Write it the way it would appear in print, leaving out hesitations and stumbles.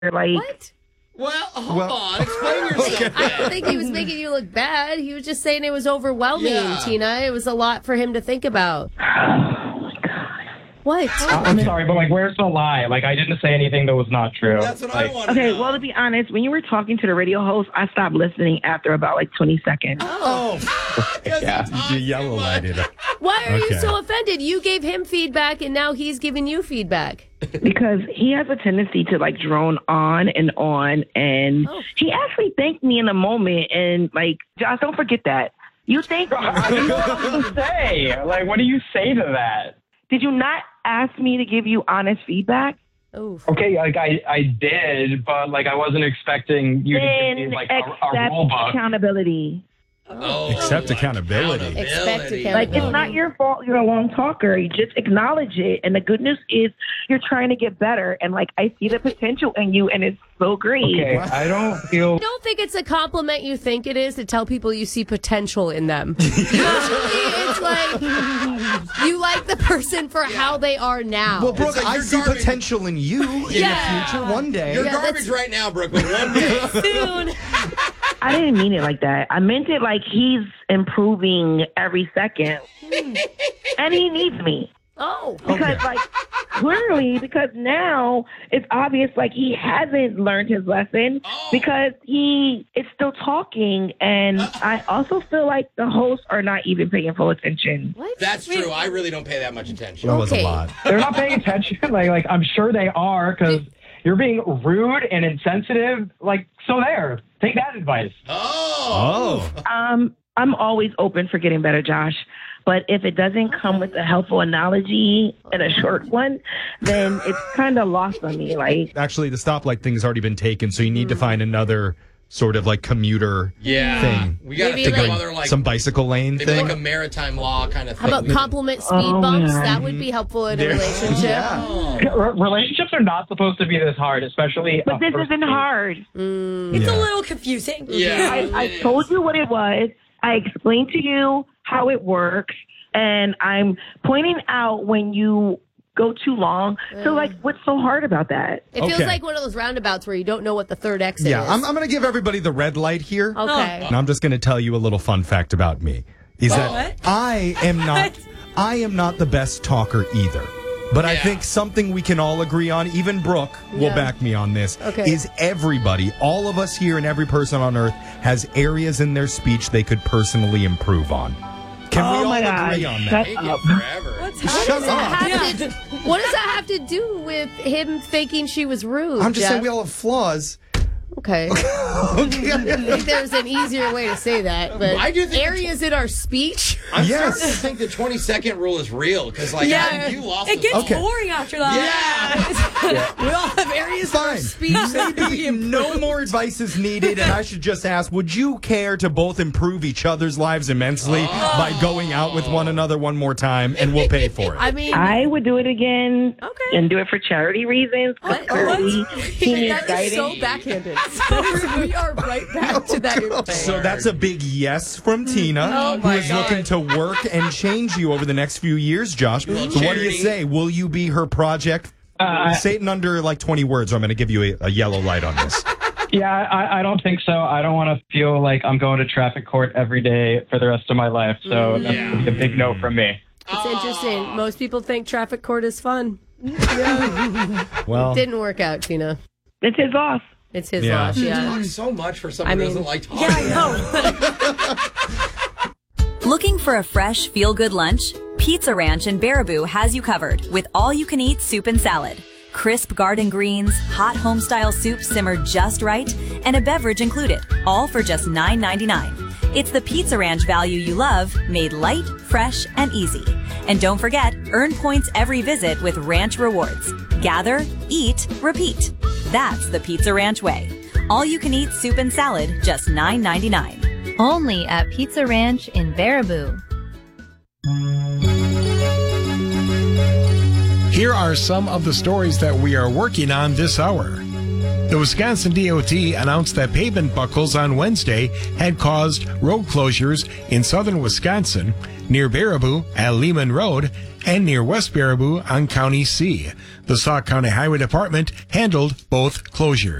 Like, What? Well, hold on. Explain yourself. I don't think he was making you look bad. He was just saying it was overwhelming, Tina. It was a lot for him to think about. What? I'm sorry, but where's the lie? I didn't say anything that was not true. That's what I want to okay, know. well, to be honest, when you were talking to the radio host, I stopped listening after about 20 seconds. Yeah. You yellow lighted up. Why are you so offended? You gave him feedback, and now he's giving you feedback. Because he has a tendency to drone on, and he actually thanked me in a moment, and Josh, don't forget that. You thanked me. I don't know what to say. What do you say to that? Did you not ask me to give you honest feedback? Oh. Okay, I did, but I wasn't expecting you to give me a rule book. Accountability. Accept accountability. Expect accountability. It's not your fault you're a long talker. You just acknowledge it. And the good news is you're trying to get better. And I see the potential in you, and it's so great. Okay, I don't feel... I don't think it's a compliment you think it is to tell people you see potential in them. Usually it's you like the person for how they are now. Well, Brooke, I see garbage. potential in you in the future one day. You're garbage right now, Brooke, but one day. Soon. I didn't mean it like that. I meant it he's improving every second. And he needs me. Oh. Because, clearly, because now it's obvious, he hasn't learned his lesson because he is still talking. And I also feel like the hosts are not even paying full attention. What? That's true. I really don't pay that much attention. That was a lot. They're not paying attention. I'm sure they are, because you're being rude and insensitive. So there. Take that advice. Oh. I'm always open for getting better, Josh. But if it doesn't come with a helpful analogy and a short one, then it's kind of lost on me. Actually, the stoplight thing has already been taken, so you need to find another sort of commuter thing. We got to Maybe think of other some bicycle lane maybe thing. a maritime law kind of thing. How about compliment speed bumps? That would be helpful in a relationship. Relationships are not supposed to be this hard, especially... But this isn't hard. It's a little confusing. Yeah. I told you what it was. I explained to you how it works. And I'm pointing out when you go too long. So, what's so hard about that? It feels like one of those roundabouts where you don't know what the third exit is. I'm going to give everybody the red light here. Okay. And I'm just going to tell you a little fun fact about me. Is that I am not the best talker either. But I think something we can all agree on, even Brooke will back me on this, is everybody, all of us here and every person on earth has areas in their speech they could personally improve on. Can we all agree on that? Take it forever. Shut up. What does that have to do with him thinking she was rude? I'm just Jeff? saying we all have flaws. Okay. I think there's an easier way to say that, but I do think areas in our speech. I'm starting to think the 20-second rule is real, because you lost It gets boring after that. Yeah. We all have areas of our speech that can be improved. No more advice is needed, and I should just ask, would you care to both improve each other's lives immensely by going out with one another one more time, and we'll pay for it? I mean, I would do it again and do it for charity reasons. Clearly, he needs that is guidance. so backhanded. We are right back to that. So that's a big yes from Tina, who is looking to work and change you over the next few years, Josh. So what do you say? Will you be her project? Say it in under 20 words, or I'm going to give you a yellow light on this. Yeah, I don't think so. I don't want to feel like I'm going to traffic court every day for the rest of my life. So that's going to be a big no from me. It's interesting. Most people think traffic court is fun. Well, It didn't work out, Tina. It's his loss. It's his loss, Talk so much for someone who doesn't like talking. Looking for a fresh, feel-good lunch? Pizza Ranch in Baraboo has you covered with all-you-can-eat soup and salad. Crisp garden greens, hot home-style soup simmered just right, and a beverage included, all for just $9.99. It's the Pizza Ranch value you love, made light, fresh, and easy. And don't forget, earn points every visit with Ranch Rewards. Gather, eat, repeat. That's the Pizza Ranch way. All-you-can-eat soup and salad, just $9.99. Only at Pizza Ranch in Baraboo. Here are some of the stories that we are working on this hour. The Wisconsin DOT announced that pavement buckles on Wednesday had caused road closures in southern Wisconsin near Baraboo at Lehman Road and near West Baraboo on County C. The Sauk County Highway Department handled both closures.